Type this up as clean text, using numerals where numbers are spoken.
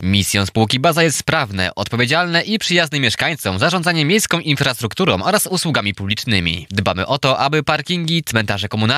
Misją spółki Baza jest sprawne, odpowiedzialne i przyjazne mieszkańcom zarządzanie miejską infrastrukturą oraz usługami publicznymi. Dbamy o to, aby parkingi, cmentarze komunalne